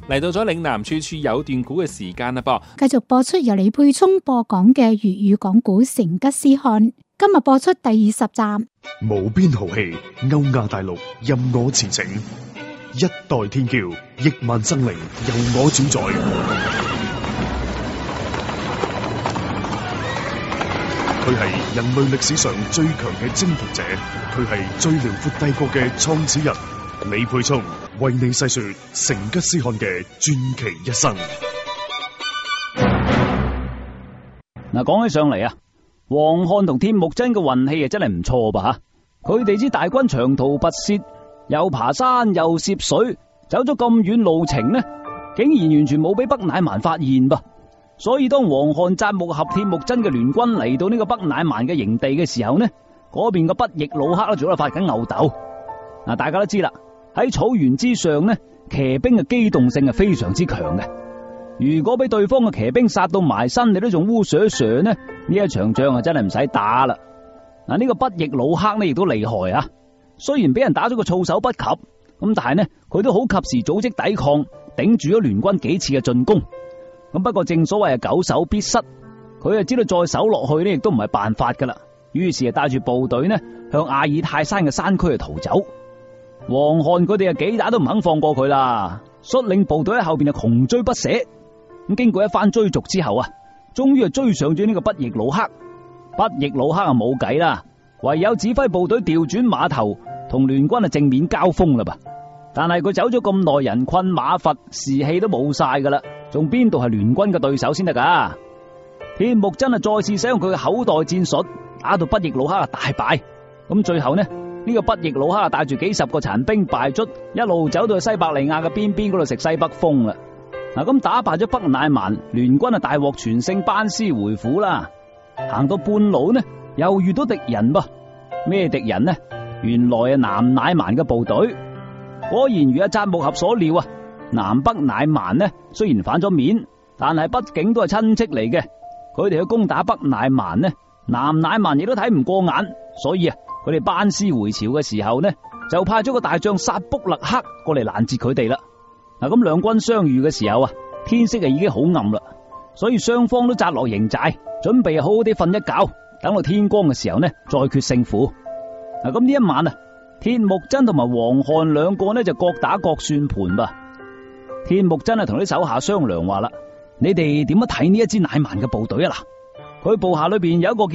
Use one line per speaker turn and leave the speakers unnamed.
嚟到咗嶺南處處有段古嘅時間啦噃，
繼續播出由李佩聰播講嘅粵語講古《成吉思汗》，今日播出第20集。
無邊豪氣，歐亞大陸任我馳騁，一代天驕，億萬生靈由我主宰。佢係人類歷史上最強嘅征服者，佢係最遼闊帝國嘅創始人。李佩聰為你細說成吉思汗嘅傳奇一生。
嗱，講起上嚟啊，黃漢同鐵木真嘅運氣啊真係唔錯吧吓！佢哋支大軍長途跋涉，又爬山又涉水，走咗咁遠路程呢，竟然完全冇俾北乃蠻發現噃。所以當黃漢、扎木合、鐵木真嘅聯軍嚟到呢個北乃蠻嘅營地嘅時候呢，嗰邊嘅北翼魯克咧仲喺度發緊吽哣。嗱，大家都知啦，喺草原之上呢，騎兵嘅機動性係非常之強嘅。如果俾對方嘅騎兵殺到埋身，你都仲烏蛇蛇呢，呢一場仗啊真係唔使打啦。嗱，呢個北翼魯克呢亦都厲害啊！雖然俾人打咗個措手不及，咁但係呢佢都好及時組織抵抗，頂住咗聯軍幾次嘅進攻。咁不過正所謂係久守必失，佢就知道再守落去呢亦都唔係辦法噶啦。於是就帶住部隊呢向阿爾泰山嘅山區去逃走。黃漢佢哋啊幾打都唔肯放過佢啦，率領部隊喺後邊就窮追不捨。咁經過一番追逐之後啊，終於係追上咗呢個北翼魯克。北翼魯克啊冇計啦，唯有指揮部隊調轉馬頭，同聯軍啊正面交鋒啦噃。但係佢走咗咁耐，人困馬乏，士氣都冇晒噶啦，仲邊度係聯軍嘅對手先得噶？鐵木真啊再次使用佢嘅口袋戰術，打到北翼魯克啊大敗。咁最後呢，呢個北翼魯克啊帶住幾十個殘兵敗卒，一路走到去西伯利亞嘅邊邊嗰度食西北風啦。嗱，咁打敗咗北乃蠻，聯軍啊大獲全勝，班師回府啦。行到半路呢，又遇到敵人噃。咩敵人呢？原來係南乃蠻嘅部隊。果然如阿扎木合所料啊，南北乃蠻呢雖然反咗面，但係畢竟都係親戚嚟嘅。佢哋去攻打北乃蠻呢，南乃蠻亦都睇唔過眼，所以啊，佢哋班師回朝嘅時候呢，就派咗個大將薩卜勒克過嚟攔截佢哋啦。嗱，咁兩軍相遇嘅時候啊，天色啊已經好暗啦，所以雙方都紮落營寨，準備好好地瞓一覺，等到天光嘅時候呢，再決勝負。嗱，咁呢一晚啊，鐵木真同埋黃漢兩個呢就各打各算盤吧。鐵木真啊同啲手下商量話啦：你哋點樣睇呢一支乃蠻嘅部隊啊？嗱，佢部下裏邊有一個叫